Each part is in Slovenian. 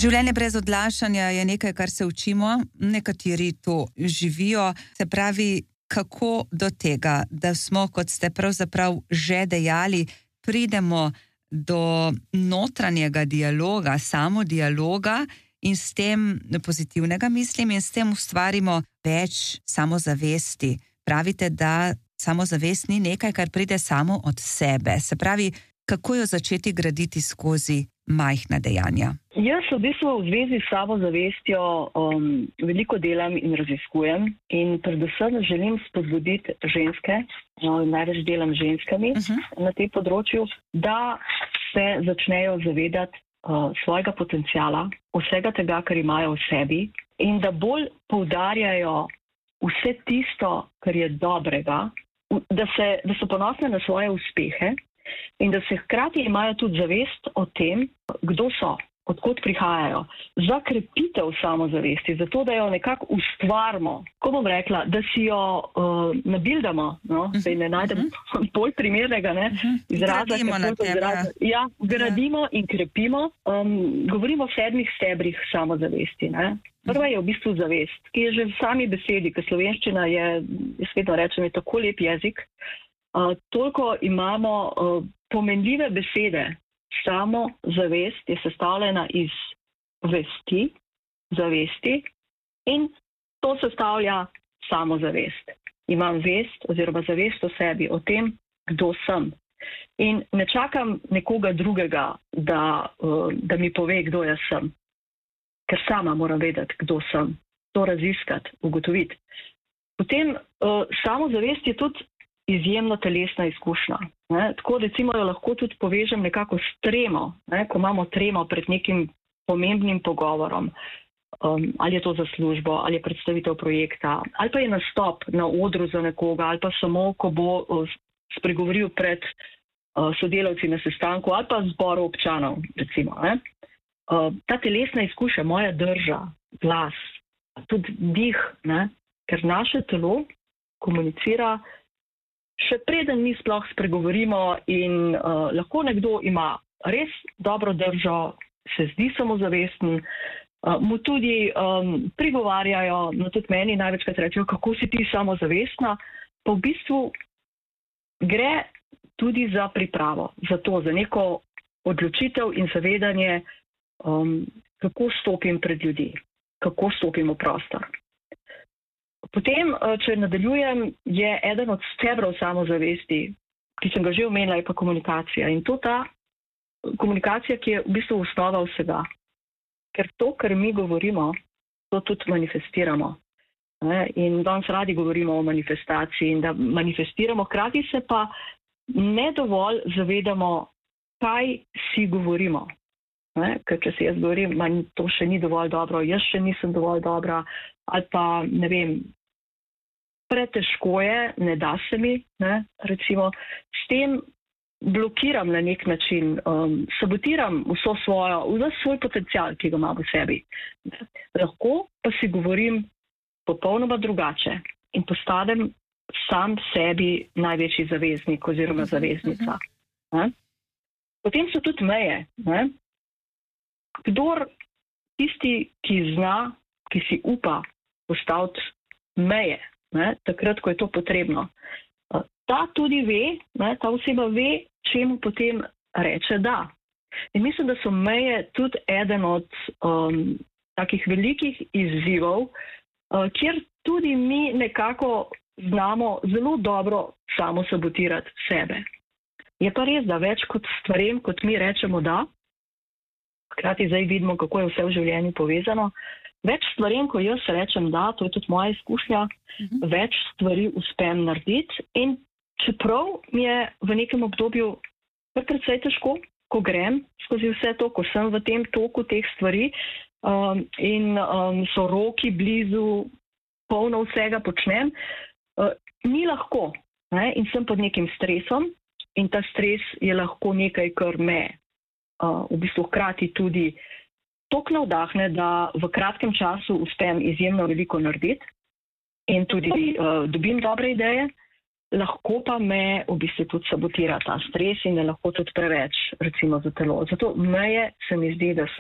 Življenje brez odlašanja je nekaj, kar se učimo, nekateri to živijo. Se pravi, kako do tega, da smo, kot ste pravzaprav že dejali, pridemo do notranjega dialoga, samodialoga in s tem pozitivnega mislim in s tem ustvarimo več samozavesti. Pravite, da samozavest ni nekaj, kar pride samo od sebe. Se pravi, kako jo začeti graditi skozi majhna dejanja? Jaz v bistvu v zvezi s samozavestjo veliko delam in raziskujem in predvsem želim spodbuditi ženske, največ delam z ženskami na tem področju, da se začnejo zavedati svojega potenciala, vsega tega, kar imajo v sebi in da bolj poudarjajo vse tisto, kar je dobrega, da so ponosne na svoje uspehe in da se hkrati imajo tudi zavest o tem, kdo so, odkot prihajajo, za krepitev samozavesti, zato da jo nekako ustvarimo, ko bom rekla, da si jo nabildamo, da ne najdem bolj primernega izraza. Gradimo in krepimo. Govorimo o 7 stebrih samozavesti. Prva je v bistvu zavest, ki je že v sami besedi, ker slovenščina je, jaz vedno rečem, je tako lep jezik, toliko imamo pomenljive besede. Samozavest je sestavljena iz zavesti in to sestavlja samozavest. Imam vest oziroma zavest o sebi, o tem, kdo sem. In ne čakam nekoga drugega, da mi pove, kdo jaz sem. Ker sama moram vedeti, kdo sem. To raziskati, ugotoviti. Potem samozavest je tudi izjemno telesna izkušnja. Tako recimo jo lahko tudi povežem nekako s tremo, ko imamo tremo pred nekim pomembnim pogovorom, ali je to za službo, ali je predstavitev projekta, ali pa je nastop na odru za nekoga, ali pa samo, ko bo spregovoril pred sodelavci na sestanku, ali pa zboru občanov, recimo. Ta telesna izkušnja, moja drža, glas, tudi dih, ker naše telo komunicira še preden mi sploh spregovorimo in lahko nekdo ima res dobro držo, se zdi samozavesten, mu tudi prigovarjajo, tudi meni največkrat rečejo, kako si ti samozavestna, pa v bistvu gre tudi za pripravo, za neko odločitev in zavedanje, kako stopim pred ljudi, kako stopim v prostor. Potem, če nadaljujem, je eden od stebrov samozavesti, ki sem ga že omenila, je pa komunikacija. In to ta komunikacija, ki je v bistvu osnova vsega. Ker to, kar mi govorimo, to tudi manifestiramo. In danes radi govorimo o manifestaciji in da manifestiramo, hkrati se pa ne dovolj zavedamo, kaj si govorimo. Ker če si jaz govorim, to še ni dovolj dobro, jaz še nisem dovolj dobra, ali pa, ne vem, pretežko je, ne da se mi, recimo, s tem blokiram na nek način, sabotiram vso svoj potencial, ki ga imam v sebi. Lahko pa si govorim popolnoma drugače in postanem sam sebi največji zaveznik oziroma zaveznica. Potem so tudi meje. Kdor tisti, ki zna, ki si upa postaviti meje, takrat, ko je to potrebno, ta tudi ve, ta oseba ve, čemu potem reče da. In mislim, da so meje tudi eden od takih velikih izzivov, kjer tudi mi nekako znamo zelo dobro samo sabotirati sebe. Je pa res, da več kot stvarem, kot mi rečemo da, hkrati zdaj vidimo, kako je vse v življenju povezano. Več stvarem, ko jaz rečem da, to je tudi moja izkušnja, več stvari uspem narediti in čeprav mi je v nekem obdobju kar precej težko, ko grem skozi vse to, ko sem v tem toku teh stvari in so roki blizu, polno vsega počnem, ni lahko in sem pod nekim stresom in ta stres je lahko nekaj, kar me v bistvu hkrati tudi toliko navdahne, da v kratkem času uspem izjemno veliko narediti in tudi dobim dobre ideje, lahko pa me v bistvu tudi sabotira ta stres in je lahko tudi preveč, recimo, za telo. Zato meje se mi zdi, da so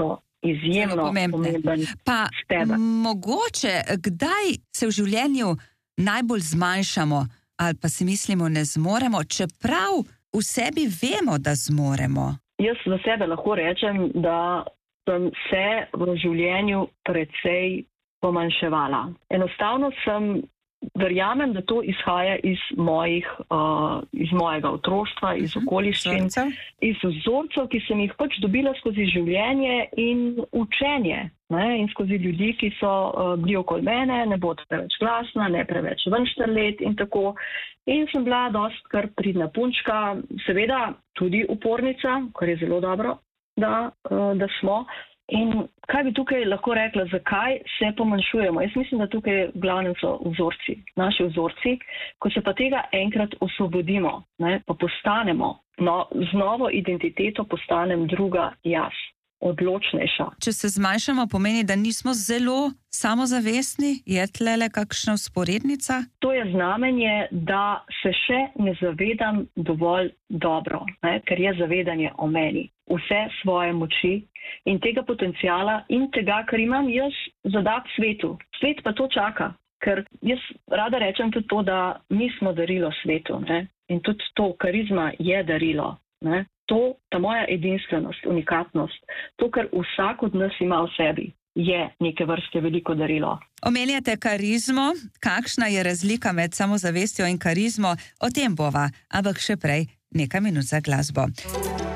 izjemno pomemben steber. Mogoče, kdaj se v življenju najbolj zmanjšamo ali pa si mislimo, ne zmoremo, čeprav v sebi vemo, da zmoremo? Jaz za sebe lahko rečem, da sem se v življenju precej pomanjševala. Enostavno verjamem, da to izhaja iz mojega otroštva, iz okoliščin, iz vzorcev, ki sem jih pač dobila skozi življenje in učenje, ne? In skozi ljudi, ki so bili okoli mene, ne bo preveč glasna, ne preveč venštrlet in tako. In sem bila dosti kar pridna punčka, seveda tudi upornica, kar je zelo dobro, da smo. In kaj bi tukaj lahko rekla, zakaj se pomanjšujemo? Jaz mislim, da tukaj glavnem so vzorci, naši vzorci, ko se pa tega enkrat osvobodimo, ne, pa postanemo, z novo identiteto postanem druga jaz, odločnejša. Če se zmanjšamo, pomeni, da nismo zelo samozavestni? Je tlele kakšna vzporednica? To je znamenje, da se še ne zavedam dovolj dobro, ne, ker je zavedanje o meni. Vse svoje moči in tega potencijala in tega, kar imam jaz zadat svetu. Svet pa to čaka, ker jaz rada rečem tudi to, da mi smo darilo svetu, ne? In tudi to karizma je darilo. Ne? To, ta moja edinstvenost, unikatnost, to, kar vsak od nas ima v sebi, je neke vrste veliko darilo. Omenjate karizmo, kakšna je razlika med samozavestjo in karizmo, o tem bova, ampak še prej nekaj minut za glasbo.